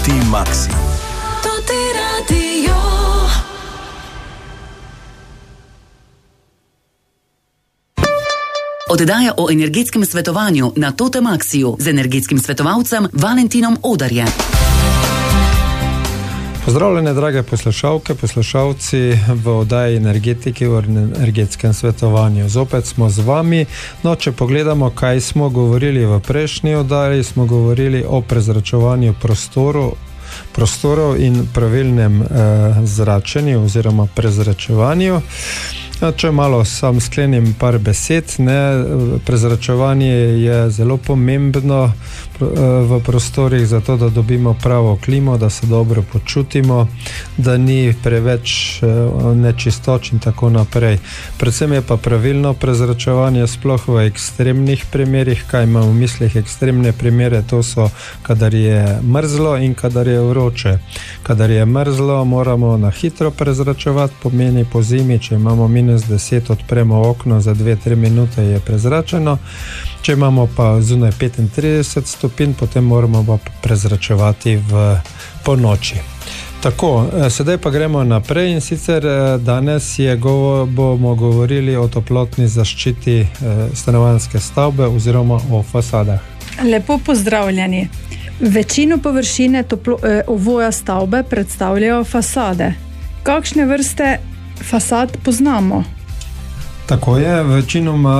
Maxi. Oddaja o energetskem svetovanju na Tote Maxiju z energetskim svetovalcem Valentinom Odarjem. Pozdravljene, drage poslušalke, poslušalci v oddaji Energetiki v energetskem svetovanju. Zopet smo z vami. No, če pogledamo, kaj smo govorili v prejšnji oddaji, smo govorili o prezračevanju prostorov in pravilnem zračenju oziroma prezračevanju. Če malo sam sklenim par besed, prezračevanje je zelo pomembno v prostorih, zato da dobimo pravo klimo, da se dobro počutimo, da ni preveč nečistoč in tako naprej. Predvsem je pa pravilno prezračevanje sploh v ekstremnih primerih. Kaj imamo v mislih ekstremne primere? To so, kadar je mrzlo in kadar je vroče. Kadar je mrzlo, moramo na hitro prezračevati, pomeni po zimi, če imamo -10, odpremo okno, za 2-3 minute je prezračeno. Če imamo pa zunaj 35 stopinj, potem moramo pa prezračevati po noči. Tako, sedaj pa gremo naprej in sicer danes bomo govorili o toplotni zaščiti stanovanjske stavbe oziroma o fasadah. Lepo pozdravljeni. Večino površine ovoja stavbe predstavljajo fasade. Kakšne vrste fasad poznamo? Tako je, večinoma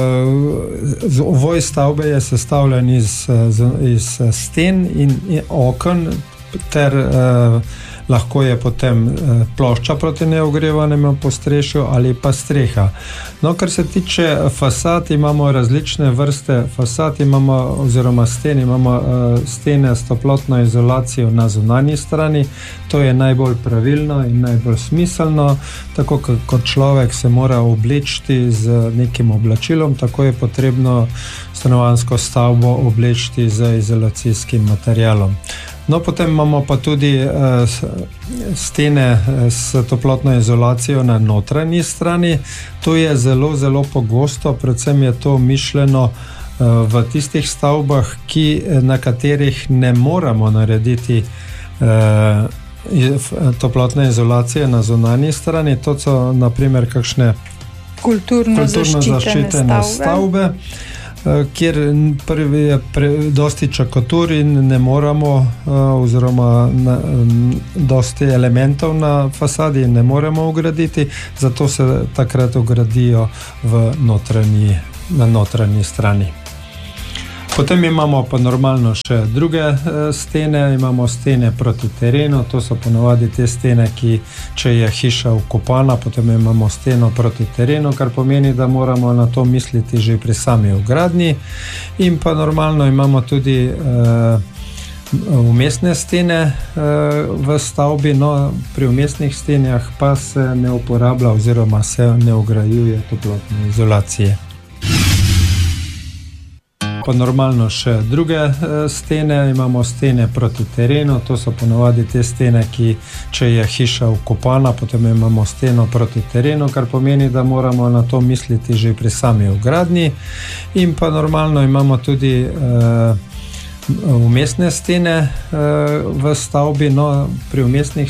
ovoj stavbe je sestavljen iz sten in oken, ter lahko je potem plošča proti neogrevanemu postrešju ali pa streha. No, kar se tiče fasad, imamo različne vrste fasad, oziroma sten, imamo stene s toplotno izolacijo na zunanji strani. To je najbolj pravilno in najbolj smiselno. Tako kot človek se mora oblečiti z nekim oblačilom, tako je potrebno stanovanjsko stavbo oblečiti z izolacijskim materialom. No, potem imamo pa tudi stene s toplotno izolacijo na notranji strani. To je zelo, zelo pogosto, predvsem je to mišljeno v tistih stavbah, na katerih ne moramo narediti toplotne izolacije na zunanji strani. To so na primer kakšne kulturno zaščitene stavbe, kjer prvi je dosti čakatur in ne moramo, oziroma dosti elementov na fasadi ne moremo ugraditi, zato se takrat ugradijo na notranji strani. Potem imamo pa normalno še druge stene, imamo stene proti terenu, to so ponavadi te stene, ki če je hiša vkopana, potem imamo steno proti terenu, kar pomeni, da moramo na to misliti že pri sami vgradnji. In pa normalno imamo tudi vmesne stene v stavbi, no pri vmesnih stenah pa se ne uporablja oziroma se ne vgrajuje toplotne izolacije. Pa normalno še druge stene, imamo stene proti terenu, to so ponavadi te stene, ki če je hiša vkopana, potem imamo steno proti terenu, kar pomeni, da moramo na to misliti že pri sami vgradnji. In pa normalno imamo tudi vmesne stene v stavbi, no pri vmesnih